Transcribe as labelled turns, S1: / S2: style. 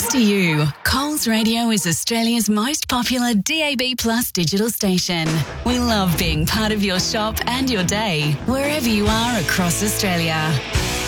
S1: to you. Coles Radio is Australia's most popular DAB Plus digital station. We love being part of your shop and your day, wherever you are across Australia.